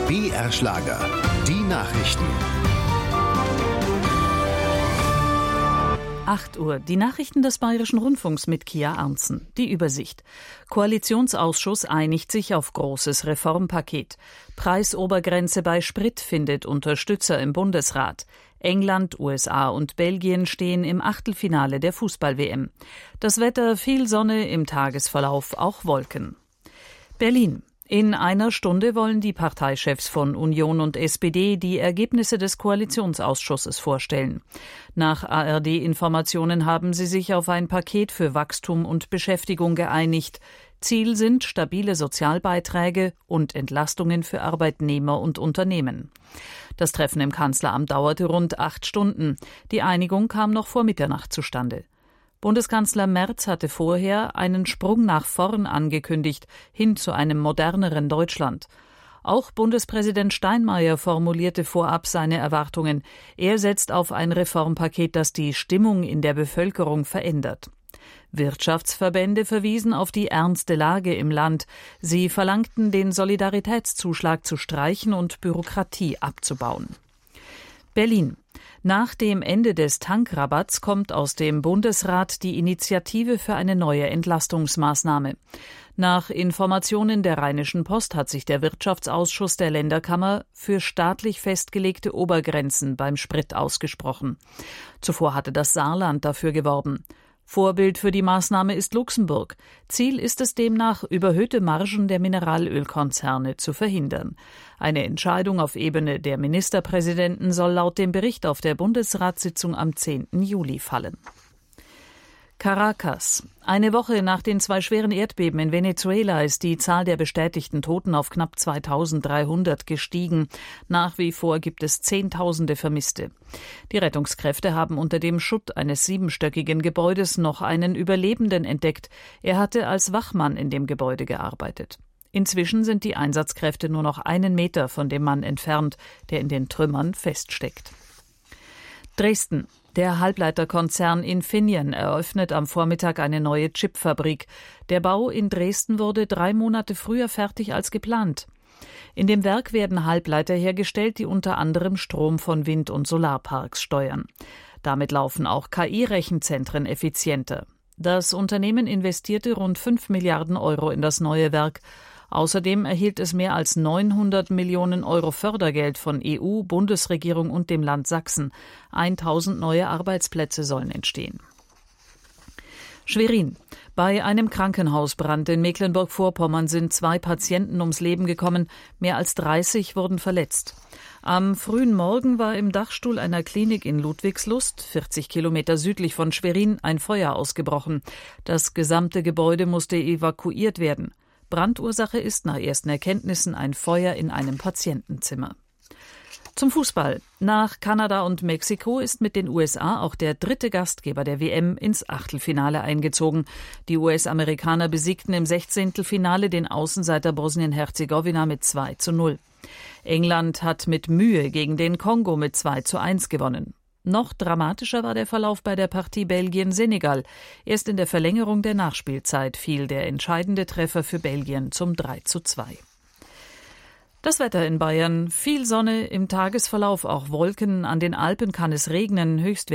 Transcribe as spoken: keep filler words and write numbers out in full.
B R Schlager, die Nachrichten. acht Uhr, die Nachrichten des Bayerischen Rundfunks mit Kia Arntzen. Die Übersicht. Koalitionsausschuss einigt sich auf großes Reformpaket. Preisobergrenze bei Sprit findet Unterstützer im Bundesrat. England, U S A und Belgien stehen im Achtelfinale der Fußball-W M. Das Wetter, viel Sonne, im Tagesverlauf auch Wolken. Berlin. In einer Stunde wollen die Parteichefs von Union und S P D die Ergebnisse des Koalitionsausschusses vorstellen. Nach A R D-Informationen haben sie sich auf ein Paket für Wachstum und Beschäftigung geeinigt. Ziel sind stabile Sozialbeiträge und Entlastungen für Arbeitnehmer und Unternehmen. Das Treffen im Kanzleramt dauerte rund acht Stunden. Die Einigung kam noch vor Mitternacht zustande. Bundeskanzler Merz hatte vorher einen Sprung nach vorn angekündigt, hin zu einem moderneren Deutschland. Auch Bundespräsident Steinmeier formulierte vorab seine Erwartungen. Er setzt auf ein Reformpaket, das die Stimmung in der Bevölkerung verändert. Wirtschaftsverbände verwiesen auf die ernste Lage im Land. Sie verlangten, den Solidaritätszuschlag zu streichen und Bürokratie abzubauen. Berlin. Nach dem Ende des Tankrabatts kommt aus dem Bundesrat die Initiative für eine neue Entlastungsmaßnahme. Nach Informationen der Rheinischen Post hat sich der Wirtschaftsausschuss der Länderkammer für staatlich festgelegte Obergrenzen beim Sprit ausgesprochen. Zuvor hatte das Saarland dafür geworben. Vorbild für die Maßnahme ist Luxemburg. Ziel ist es demnach, überhöhte Margen der Mineralölkonzerne zu verhindern. Eine Entscheidung auf Ebene der Ministerpräsidenten soll laut dem Bericht auf der Bundesratssitzung am zehnten Juli fallen. Caracas. Eine Woche nach den zwei schweren Erdbeben in Venezuela ist die Zahl der bestätigten Toten auf knapp zweitausenddreihundert gestiegen. Nach wie vor gibt es Zehntausende Vermisste. Die Rettungskräfte haben unter dem Schutt eines siebenstöckigen Gebäudes noch einen Überlebenden entdeckt. Er hatte als Wachmann in dem Gebäude gearbeitet. Inzwischen sind die Einsatzkräfte nur noch einen Meter von dem Mann entfernt, der in den Trümmern feststeckt. Dresden. Der Halbleiterkonzern Infineon eröffnet am Vormittag eine neue Chipfabrik. Der Bau in Dresden wurde drei Monate früher fertig als geplant. In dem Werk werden Halbleiter hergestellt, die unter anderem Strom von Wind- und Solarparks steuern. Damit laufen auch K I-Rechenzentren effizienter. Das Unternehmen investierte rund fünf Milliarden Euro in das neue Werk. Außerdem erhielt es mehr als neunhundert Millionen Euro Fördergeld von E U, Bundesregierung und dem Land Sachsen. tausend neue Arbeitsplätze sollen entstehen. Schwerin. Bei einem Krankenhausbrand in Mecklenburg-Vorpommern sind zwei Patienten ums Leben gekommen, mehr als dreißig wurden verletzt. Am frühen Morgen war im Dachstuhl einer Klinik in Ludwigslust, vierzig Kilometer südlich von Schwerin, ein Feuer ausgebrochen. Das gesamte Gebäude musste evakuiert werden. Brandursache ist nach ersten Erkenntnissen ein Feuer in einem Patientenzimmer. Zum Fußball. Nach Kanada und Mexiko ist mit den U S A auch der dritte Gastgeber der W M ins Achtelfinale eingezogen. Die U S-Amerikaner besiegten im Sechzehntelfinale den Außenseiter Bosnien-Herzegowina mit zwei zu null. England hat mit Mühe gegen den Kongo mit zwei zu eins gewonnen. Noch dramatischer war der Verlauf bei der Partie Belgien-Senegal. Erst in der Verlängerung der Nachspielzeit fiel der entscheidende Treffer für Belgien zum drei zu zwei. Das Wetter in Bayern. Viel Sonne, im Tagesverlauf auch Wolken. An den Alpen kann es regnen, Höchstwerte